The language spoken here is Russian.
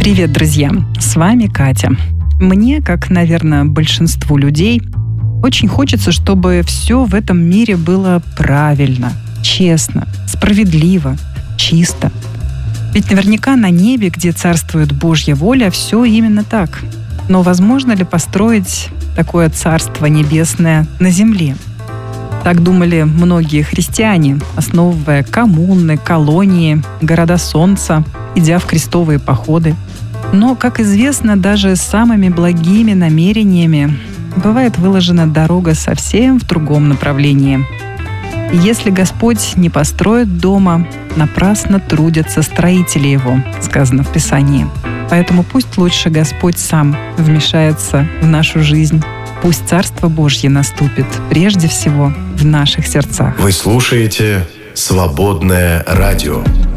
Привет, друзья! С вами Катя. Мне, как, наверное, большинству людей, очень хочется, чтобы все в этом мире было правильно, честно, справедливо, чисто. Ведь наверняка на небе, где царствует Божья воля, все именно так. Но возможно ли построить такое царство небесное на земле? Так думали многие христиане, основывая коммуны, колонии, города солнца, идя в крестовые походы. Но, как известно, даже самыми благими намерениями бывает выложена дорога совсем в другом направлении. И если Господь не построит дома, напрасно трудятся строители его, сказано в Писании. Поэтому пусть лучше Господь сам вмешается в нашу жизнь. Пусть Царство Божье наступит прежде всего в наших сердцах. Вы слушаете «Свободное радио».